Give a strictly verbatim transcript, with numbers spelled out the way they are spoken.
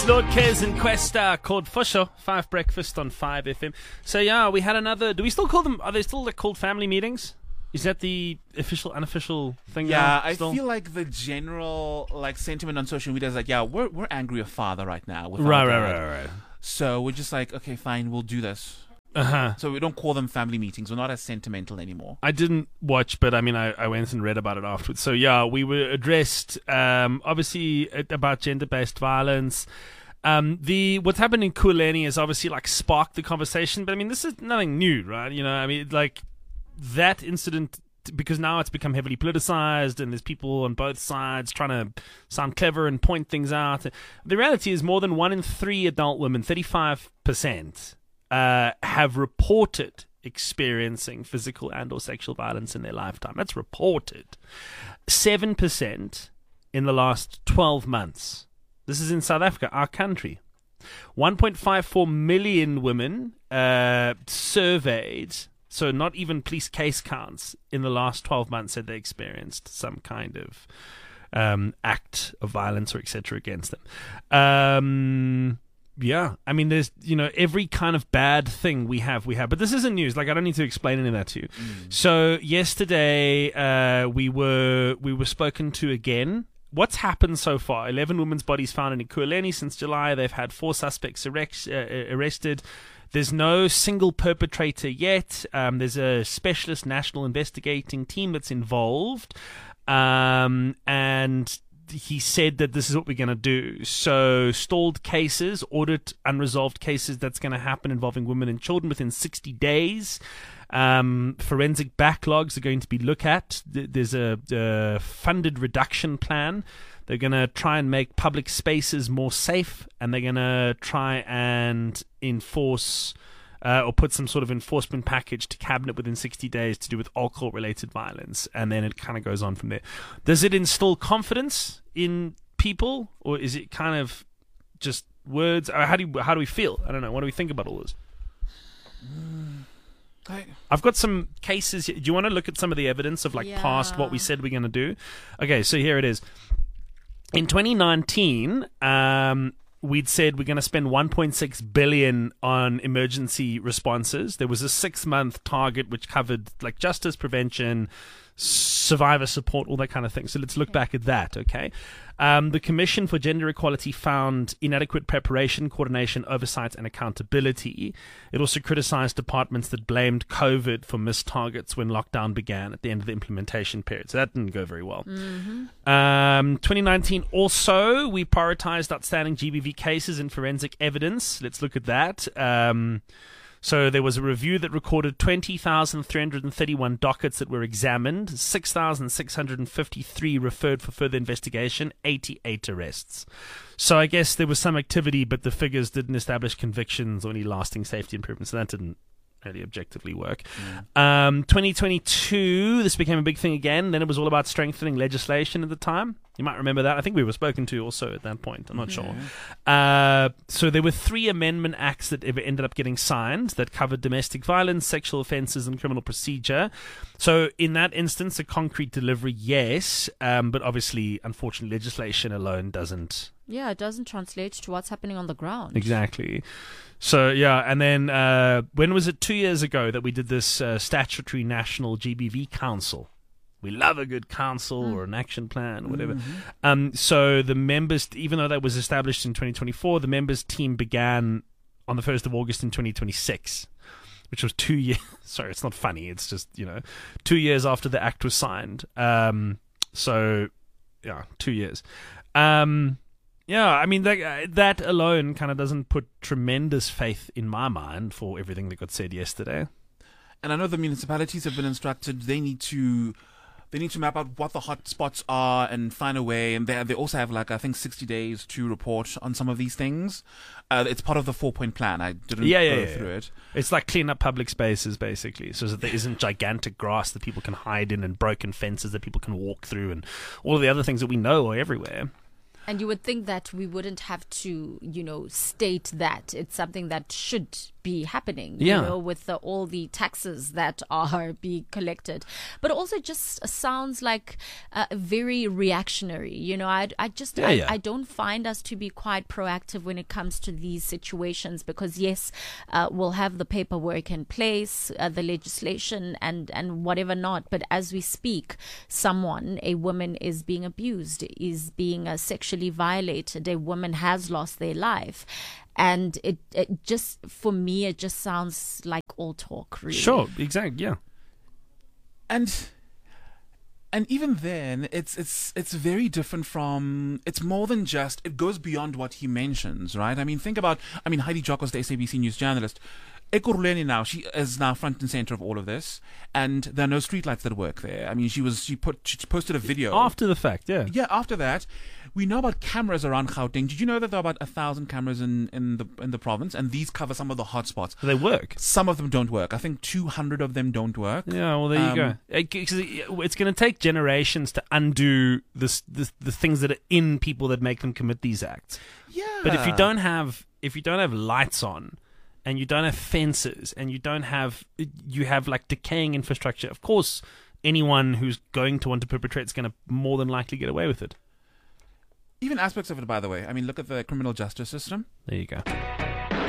Lord Kez and Questa called Fusho, Five Breakfast on five F M. So yeah, we had another, do we still call them, are they still like called family meetings? Is that the official, unofficial thing? Yeah, now, I still? feel like the general like sentiment on social media is like, yeah, we're we're angry at father right now. With Right, our right, dad. right, right. So we're just like, okay, fine, we'll do this. Uh-huh. So we don't call them family meetings. We're not as sentimental anymore. I didn't watch, but I mean, I, I went and read about it afterwards. So yeah, we were addressed, um, obviously, about gender-based violence. Um, the what's happened in Kuleni has obviously like sparked the conversation, but I mean, this is nothing new, right? You know, I mean, like that incident, because now it's become heavily politicized, and there's people on both sides trying to sound clever and point things out. The reality is, more than one in three adult women, thirty-five percent, uh, have reported experiencing physical and or sexual violence in their lifetime. That's reported. seven percent in the last twelve months. This is in South Africa, our country. one point five four million women uh, surveyed, so not even police case counts, in the last twelve months said they experienced some kind of um, act of violence or et cetera against them. Um, yeah, I mean, there's, you know, every kind of bad thing we have, we have. But this isn't news. Like, I don't need to explain any of that to you. Mm. So yesterday uh, we were we were spoken to again. What's happened so far? eleven women's bodies found in Ekurhuleni since July. They've had four suspects erect, uh, arrested. There's no single perpetrator yet. Um, there's a specialist national investigating team that's involved. Um, and he said that this is what we're going to do. So stalled cases, audit unresolved cases, that's going to happen involving women and children within sixty days. Um, forensic backlogs are going to be looked at. There's a, a funded reduction plan. They're going to try and make public spaces more safe, and they're going to try and enforce uh, or put some sort of enforcement package to cabinet within sixty days to do with alcohol-related violence, and then it kind of goes on from there. Does it instill confidence in people, or is it kind of just words? Or how do you, how do we feel? I don't know. What do we think about all this? Mm. I, I've got some cases. Do you want to look at some of the evidence of like Yeah. past what we said we're going to do? Okay, so here it is. In twenty nineteen, um, we'd said we're going to spend one point six billion dollars on emergency responses. There was a six-month target which covered like justice, prevention, survivor support, all that kind of thing. So let's look back at that, okay? Um, the Commission for Gender Equality found inadequate preparation, coordination, oversight, and accountability. It also criticized departments that blamed COVID for missed targets when lockdown began at the end of the implementation period. So that didn't go very well. Mm-hmm. Um, twenty nineteen also, we prioritized outstanding G B V cases and forensic evidence. Let's look at that. Um, So there was a review that recorded twenty thousand three hundred thirty-one dockets that were examined, six thousand six hundred fifty-three referred for further investigation, eighty-eight arrests. So I guess there was some activity, but the figures didn't establish convictions or any lasting safety improvements, so that didn't really objectively work. Mm. Um, twenty twenty-two, this became a big thing again. Then it was all about strengthening legislation at the time. You might remember that. I think we were spoken to also at that point. I'm not yeah. sure. Uh, so there were three amendment acts that ever ended up getting signed that covered domestic violence, sexual offences, and criminal procedure. So in that instance, a concrete delivery, yes. Um, but obviously, unfortunately, legislation alone doesn't. Yeah, it doesn't translate to what's happening on the ground. Exactly. So, yeah, and then uh, when was it? Two years ago that we did this uh, statutory national G B V council. We love a good council mm. or an action plan or whatever. Mm-hmm. Um, so the members, even though that was established in twenty twenty-four, the members' team began on the first of August in twenty twenty-six, which was two years. Sorry, it's not funny. It's just, you know, two years after the act was signed. Um, so, yeah, two years. Um Yeah, I mean, that, that alone kind of doesn't put tremendous faith in my mind for everything that got said yesterday. and I know the municipalities have been instructed they need to they need to map out what the hot spots are and find a way. And they they also have like I think sixty days to report on some of these things. Uh, it's part of the four point plan. I didn't yeah, yeah, go yeah, through yeah. it. It's like clean up public spaces basically, so that there isn't gigantic grass that people can hide in and broken fences that people can walk through and all of the other things that we know are everywhere. And you would think that we wouldn't have to, you know, state that it's something that should be happening, you Yeah. know, with the, all the taxes that are being collected. But also just sounds like uh, very reactionary. You know, I, I just, Yeah, I, yeah. I don't find us to be quite proactive when it comes to these situations because, yes, uh, we'll have the paperwork in place, uh, the legislation and, and whatever not. But as we speak, someone, a woman is being abused, is being uh, sexually violated. A woman has lost their life. And it, it just, for me, it just sounds like all talk, really. Sure, exactly, yeah. And and even then, it's it's it's very different from. It's more than just. It goes beyond what he mentions, right? I mean, think about. I mean, Heidi Jock was the S A B C News journalist. Ekurhuleni now, she is now front and center of all of this, and there are no streetlights that work there. I mean, she was she put she posted a video After the fact, yeah. Yeah, after that, we know about cameras around Gauteng. Did you know that there are about a thousand cameras in, in the in the province, and these cover some of the hotspots? They work. Some of them don't work. I think two hundred of them don't work. Yeah, well, there you Um, go. It- 'cause it- It's going to take generations to undo this, this, the things that are in people that make them commit these acts. Yeah, But if you don't have, if you don't have lights on, and you don't have fences, and you don't have, you have like decaying infrastructure, of course, anyone who's going to want to perpetrate is going to more than likely get away with it. even aspects of it, by the way. I mean, look at the criminal justice system. There you go.